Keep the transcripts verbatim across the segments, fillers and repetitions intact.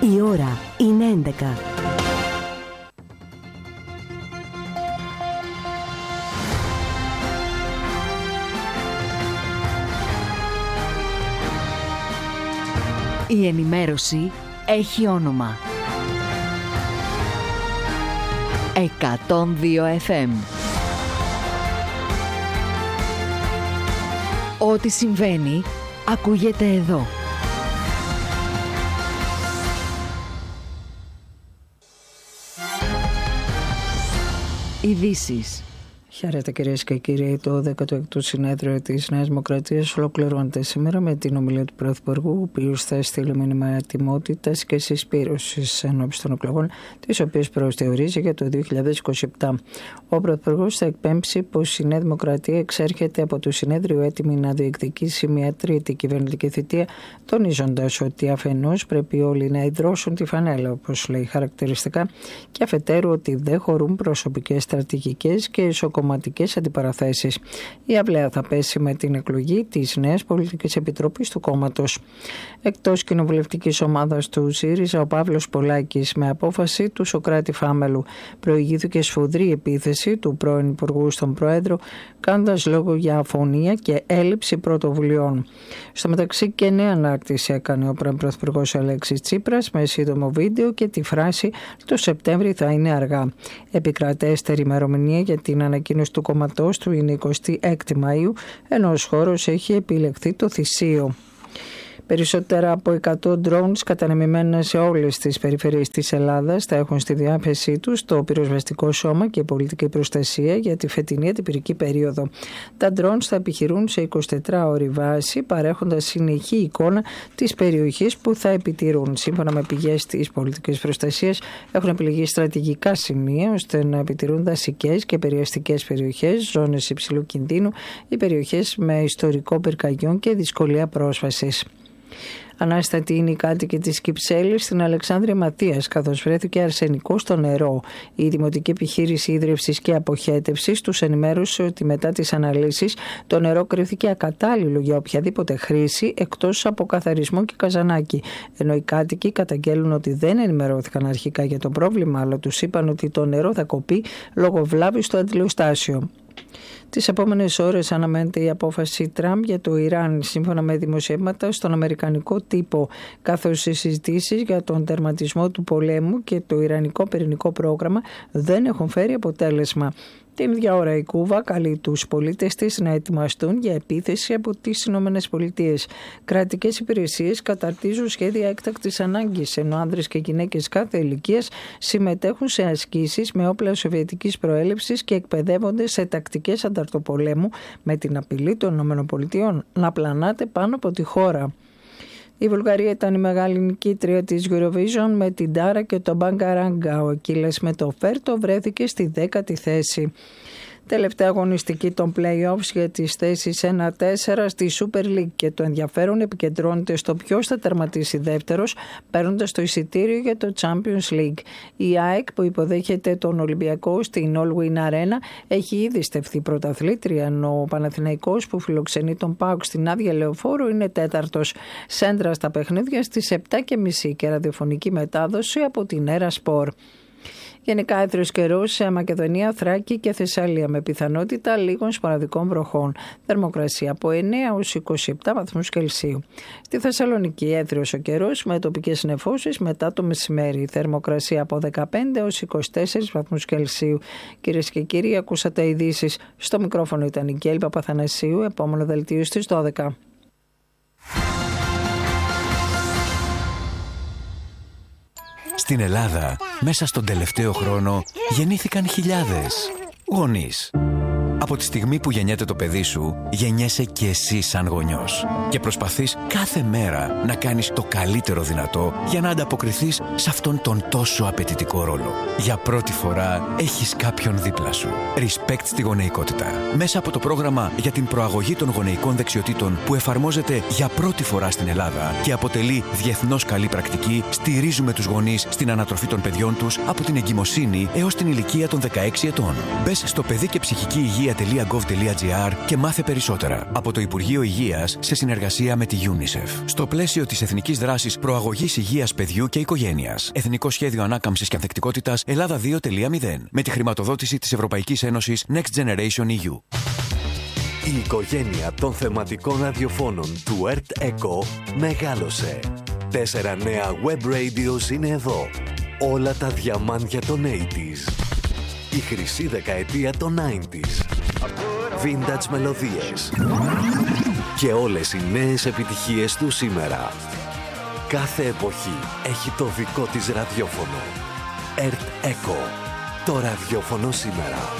Η ώρα είναι έντεκα. Η ενημέρωση έχει όνομα. εκατόν δύο εφ εμ. Ό,τι συμβαίνει, ακούγεται εδώ. Ειδήσεις. Χαίρετε κυρίες και κύριοι, το δέκατο έκτο συνέδριο της Νέας Δημοκρατίας ολοκληρώνεται σήμερα με την ομιλία του Πρωθυπουργού, ο οποίος θα στείλει μήνυμα ετοιμότητας και συσπήρωσης ενώπιση των εκλογών, τις οποίες προσδιορίζει για το δύο χιλιάδες είκοσι επτά. Ο Πρωθυπουργός θα εκπέμψει πως η Νέα Δημοκρατία εξέρχεται από το συνέδριο έτοιμη να διεκδικήσει μια τρίτη κυβερνητική θητεία, τονίζοντας ότι αφενός πρέπει όλοι να ιδρώσουν τη φανέλα, όπως λέει χαρακτηριστικά, και αφετέρου ότι δεν χωρούν προσωπικές στρατηγικές και ισοκομματικές αντιπαραθέσεις. Η αυλαία θα πέσει με την εκλογή της νέας πολιτικής επιτροπής του κόμματος. Εκτός κοινοβουλευτικής ομάδας του ΣΥΡΙΖΑ, ο Παύλος Πολάκης, με απόφαση του Σωκράτη Φάμελου, προηγήθηκε σφοδρή επίθεση του πρώην Υπουργού στον Πρόεδρο, κάνοντας λόγο για αφωνία και έλλειψη πρωτοβουλειών. Στο μεταξύ, και νέα ανάρτηση έκανε ο πρώην Πρωθυπουργός Αλέξης Τσίπρας με σύντομο βίντεο και τη φράση «Το Σεπτέμβρη θα είναι αργά». Επικρατέστερη ημερομηνία για την ανακοίνωση του κομματός του είναι εικοστή έκτη Μαΐου, ενώ ως χώρος έχει επιλεχθεί το Θησίο. Περισσότερα από εκατό drones κατανεμημένα σε όλες τις περιφέρειες της Ελλάδας θα έχουν στη διάθεσή τους το πυροσβεστικό σώμα και πολιτική προστασία για τη φετινή αντιπυρική περίοδο. Τα drones θα επιχειρούν σε εικοσιτετράωρη βάση, παρέχοντας συνεχή εικόνα της περιοχής που θα επιτηρούν. Σύμφωνα με πηγές της πολιτικής προστασίας, έχουν επιλεγεί στρατηγικά σημεία ώστε να επιτηρούν δασικές και περιαστικές περιοχές, ζώνες υψηλού κινδύνου ή περιοχές με ιστορικό πυρκαγιών και δυσκολία πρόσβασης. Ανάστατη είναι η κάτοικη της Κυψέλης στην Αλεξάνδρεια Ματίας, καθώς βρέθηκε αρσενικό στο νερό. Η Δημοτική Επιχείρηση Ίδρυυσης και Αποχέτευσης τους ενημέρωσε ότι μετά τις αναλύσεις το νερό κρίθηκε ακατάλληλο για οποιαδήποτε χρήση εκτός από καθαρισμό και καζανάκι. Ενώ οι κάτοικοι καταγγέλουν ότι δεν ενημερώθηκαν αρχικά για το πρόβλημα, αλλά τους είπαν ότι το νερό θα κοπεί λόγω βλάβης στο αντιλιοστάσιο. Τις επόμενες ώρες αναμένεται η απόφαση Τραμπ για το Ιράν, σύμφωνα με δημοσιεύματα στον αμερικανικό τύπο, καθώς οι συζητήσεις για τον τερματισμό του πολέμου και το ιρανικό πυρηνικό πρόγραμμα δεν έχουν φέρει αποτέλεσμα. Την ίδια ώρα η Κούβα καλεί τους πολίτες της να ετοιμαστούν για επίθεση από τις Ηνωμένες Πολιτείες. Κρατικές υπηρεσίες καταρτίζουν σχέδια έκτακτης ανάγκης, ενώ άνδρες και γυναίκες κάθε ηλικίας συμμετέχουν σε ασκήσεις με όπλα σοβιετικής προέλευσης και εκπαιδεύονται σε τακτικές ανταρτοπολέμου, με την απειλή των Ηνωμένων Πολιτειών να πλανάται πάνω από τη χώρα. Η Βουλγαρία ήταν η μεγάλη νικήτρια της Eurovision με την Τάρα και τον Μπαγκαράγκα. Ο Κίλες με το Φέρτο βρέθηκε στη δέκατη θέση. Τελευταία αγωνιστική των play-offs για τις θέσεις ένα τέσσερα στη Super League, και το ενδιαφέρον επικεντρώνεται στο ποιος θα τερματίσει δεύτερος, παίρνοντας το εισιτήριο για το Champions League. Η ΑΕΚ, που υποδέχεται τον Ολυμπιακό στην All Win Arena, έχει ήδη στεφθεί πρωταθλήτρια, ενώ ο Παναθηναϊκός, που φιλοξενεί τον ΠΑΟΚ στην Άδεια Λεωφόρου, είναι τέταρτος. Σέντρα στα παιχνίδια στις επτά και μισή και ραδιοφωνική μετάδοση από την Έρα Σπορ. Γενικά έθριος καιρός σε Μακεδονία, Θράκη και Θεσσαλία, με πιθανότητα λίγων σποραδικών βροχών. Θερμοκρασία από εννέα έως είκοσι επτά βαθμούς Κελσίου. Στη Θεσσαλονίκη έθριος ο καιρός με τοπικές νεφώσεις μετά το μεσημέρι. Θερμοκρασία από δεκαπέντε έως είκοσι τέσσερις βαθμούς Κελσίου. Κυρίες και κύριοι, ακούσατε ειδήσεις. Στο μικρόφωνο ήταν η Γκέλη Παπαθανασίου. Επόμενο δελτίο στις δώδεκα. Στην Ελλάδα, μέσα στον τελευταίο χρόνο, γεννήθηκαν χιλιάδες γονείς. Από τη στιγμή που γεννιέται το παιδί σου, γεννιέσαι και εσύ σαν γονιός. Και προσπαθείς κάθε μέρα να κάνεις το καλύτερο δυνατό για να ανταποκριθείς σε αυτόν τον τόσο απαιτητικό ρόλο. Για πρώτη φορά έχεις κάποιον δίπλα σου. Respect στη γονεϊκότητα. Μέσα από το πρόγραμμα για την προαγωγή των γονεϊκών δεξιοτήτων που εφαρμόζεται για πρώτη φορά στην Ελλάδα και αποτελεί διεθνώς καλή πρακτική, στηρίζουμε τους γονείς στην ανατροφή των παιδιών τους από την εγκυμοσύνη έως την ηλικία των δεκαέξι ετών. Μπες στο παιδί και ψυχική υγεία υγεία τελεία γκοβ τελεία τζι άρ και μάθε περισσότερα. Από το Υπουργείο Υγείας σε συνεργασία με τη UNICEF. Στο πλαίσιο της Εθνικής Δράσης Προαγωγής Υγείας Παιδιού και Οικογένειας. Εθνικό Σχέδιο Ανάκαμψης και Ανθεκτικότητας Ελλάδα δύο τελεία μηδέν. Με τη χρηματοδότηση της Ευρωπαϊκής Ένωσης Next Generation ι γιου. Η οικογένεια των θεματικών ραδιοφώνων του Earth Echo μεγάλωσε. Τέσσερα νέα web radios είναι εδώ. Όλα τα διαμάντια των ογδόντα. Η χρυσή δεκαετία των ενενήντα. Vintage μελωδίες. Και όλες οι νέες επιτυχίες του σήμερα. Κάθε εποχή έχει το δικό της ραδιόφωνο. Earth Echo. Το ραδιόφωνο σήμερα.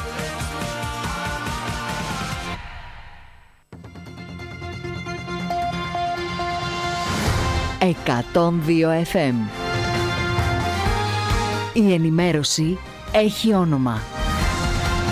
εκατόν δύο εφ εμ. Η ενημέρωση έχει όνομα.